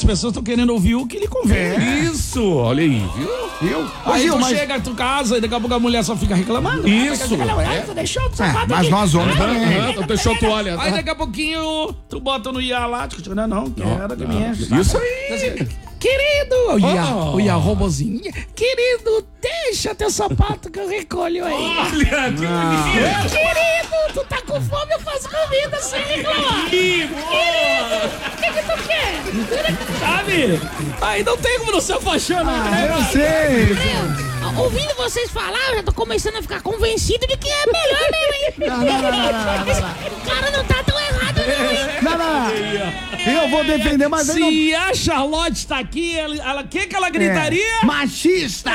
as pessoas estão querendo ouvir o que ele convém. Isso, olha aí, viu? Aí tu chega à tua casa e daqui a pouco a mulher só fica reclamando. Isso. Tu deixou o sapato Mas aqui. nós homens também. Tu deixou a toalha. Aí daqui a pouquinho tu bota no IA lá, não, quero que me enche. Isso aí. Querido, o IA robozinho. Querido, deixa teu sapato que eu recolho aí. Olha, que bonito. Querido, tu tá com fome, eu faço comida sem reclamar. Querido, o que tu quer? Sabe? Aí não tem como não se apaixonar, né? Eu sei. Ouvindo vocês falar, eu já tô começando a ficar convencido de que é melhor mesmo, hein? Não. O cara não tá tão errado, não, hein? Não. Eu vou defender, mas aí não... Se a Charlotte tá aqui, ela que ela gritaria? Machista!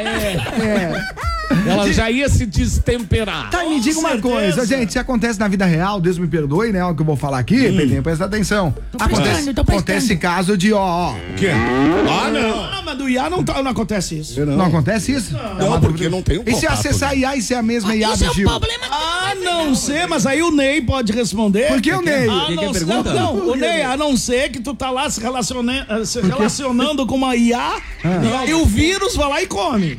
Ela já ia se destemperar. Tá, me diga uma certeza. coisa, gente, se acontece na vida real, Deus me perdoe, né, o que eu vou falar aqui, Pedrinho, presta atenção. tô prestando. Acontece caso de, ó. O quê? Ah, não. Ah, mas do IA não acontece isso. Não acontece isso? Não, porque não tem um E se contato, acessar né? IA e ser a mesma IA Isso é do um Gil? problema que Ah, não sei, mas aí o Ney pode responder. Por que o Ney? Ah, não, o Ney, a não ser que tu tá lá se relacionando com uma IA e o vírus vai lá e come.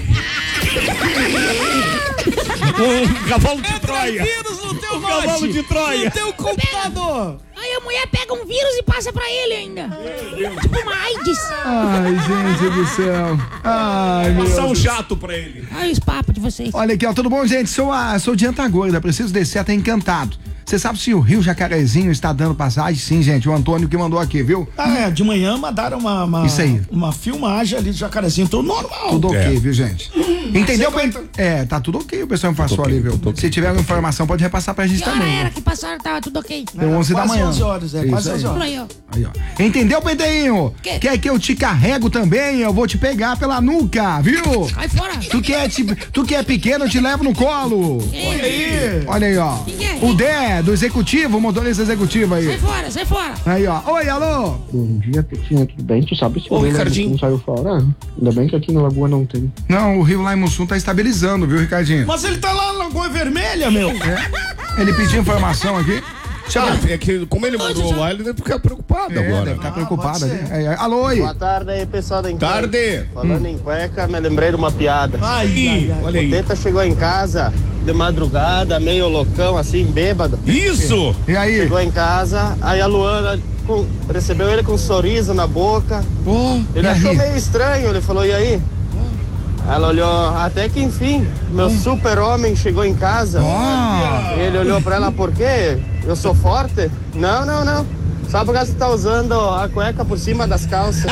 Um cavalo de Entra Troia. vírus no teu cavalo de Troia. no teu computador. Aí a mulher pega um vírus e passa pra ele ainda. Tipo uma AIDS. Ai, gente do céu. Ai, meu Passar um Deus. jato pra ele. Olha os papos de vocês. Olha aqui, ó, tudo bom, gente? Sou de Antagorda, preciso descer até Encantado. Você sabe se o Rio Jacarezinho está dando passagem? Sim, gente, o Antônio que mandou aqui, viu? De manhã mandaram Isso aí. uma filmagem ali de Jacarezinho, tudo normal. Tudo ok, viu, gente? Entendeu? Você Tá tudo ok, o pessoal me passou ali, viu? Se tiver alguma informação, pode repassar pra gente Que hora também. era Né? que passaram, tava tudo ok. Deu 11 da Quase manhã. 11 horas, Isso quase aí. 11 horas. Por aí, ó. Aí, ó. Entendeu, Pedrinho? Quê? Quer que eu te carrego também? Eu vou te pegar pela nuca, viu? Sai fora. Tu que é pequeno, eu te levo no colo. Olha aí, ó. Quem é? O Dé, do executivo, o motorista executivo Sai aí. fora, sai fora. Aí, ó. Oi, alô? Bom dia, Petinha, tudo bem? Tu sabe se Ô, o Rio Ricardinho. não saiu fora? Ainda bem que aqui na Lagoa não tem. Não, o Rio lá em Mussum tá estabilizando, viu, Ricardinho? Mas ele tá lá na Lagoa Vermelha, meu. Ele pediu informação aqui. É que como ele mandou lá, ele deve ficar preocupado agora. Deve ficar preocupado pode ali. ser. Alô, oi. Boa tarde aí, pessoal da Encueca. Tarde. Falando em cueca, me lembrei de uma piada. Olha O aí. Teta chegou em casa de madrugada, meio loucão, assim, bêbado. Isso! E aí? Chegou em casa, aí a Luana recebeu ele com um sorriso na boca. Ele e achou aí? meio estranho, ele falou, e aí? Ela olhou, até que enfim, meu super-homem chegou em casa. Ele olhou pra ela, por quê? Eu sou forte? Não. Só porque você tá usando a cueca por cima das calças.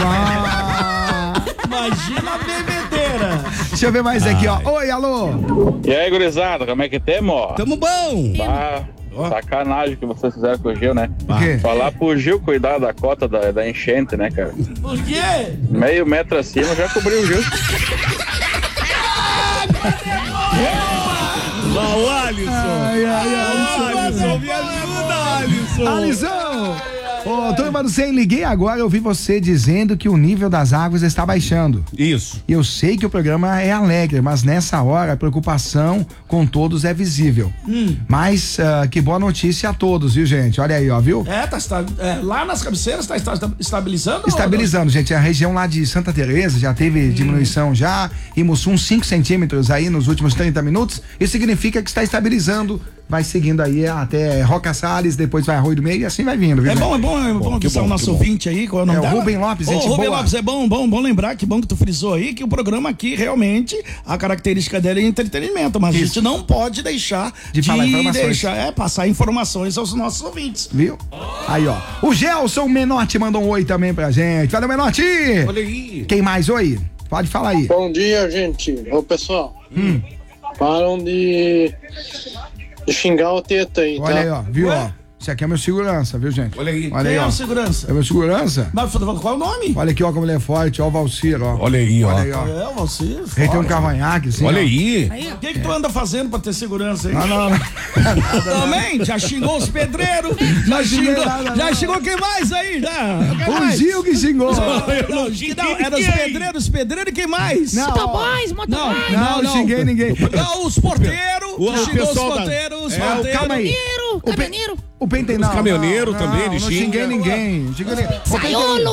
Imagina a bebedeira. Deixa eu ver mais aqui, ó. Oi, alô. E aí, gurizada, como é que temos? Tamo bom! Sacanagem que vocês fizeram com o Gil, né? O quê? Falar pro Gil cuidar da cota da enchente, né, cara? Por quê? Meio metro acima já cobriu o Gil. Ó, o Alisson! Alisson, me ajuda, Alisson! Alisson! Ô, turma do 100, liguei agora, eu ouvi você dizendo que o nível das águas está baixando. Isso. Eu sei que o programa é alegre, mas nessa hora a preocupação com todos é visível. Mas que boa notícia a todos, viu, gente? Olha aí, ó, viu? Lá nas cabeceiras tá estabilizando? Estabilizando, gente. A região lá de Santa Teresa já teve diminuição já. Em Mussum, 5 centímetros aí nos últimos 30 minutos. Isso significa que está estabilizando. Vai seguindo aí até Roca Salles, depois vai Arroio do Meio e assim vai vindo, viu? É bom avisar o nosso ouvinte aí, qual é o nome É o dela? Rubem Lopes, gente Rubem boa. Lopes, é bom lembrar, que bom que tu frisou aí, que o programa aqui realmente, a característica dele é entretenimento, mas a gente não pode deixar de falar informações. Passar informações aos nossos ouvintes. Viu? Aí, ó. O Gelson Menotti mandou um oi também pra gente. Valeu, Menotti! Olha aí. Quem mais? Oi? Pode falar aí. Bom dia, gente. Ô, pessoal. Param de xingar o Teta aí, tá? Olha aí, ó. Viu, Ué? ó? Esse aqui é meu segurança, viu, gente? Olha aí. Olha Quem aí, é ó. o segurança? É meu segurança? Mas qual é o nome? Olha aqui, ó, como ele é forte, ó, o Valcir, ó. Olha aí, ó. Olha aí, ó. É, você. Ele tem um cavanhaque, assim. Olha ó. aí. O que tu anda fazendo pra ter segurança aí? Não. Também? Já xingou os pedreiros? xinguei nada, Já não. xingou quem mais aí? Quem O mais? Gil que xingou. Não, era os pedreiros e quem mais? Não. Motoboys, motoboys. Não xinguei ninguém. Não, os porteiros. O Xingou os pessoal da- porteiros. Calma aí. Caminhoneiro. O Pente não. caminhoneiros não, também, ele não xinga. xinguei ninguém. Saiolo.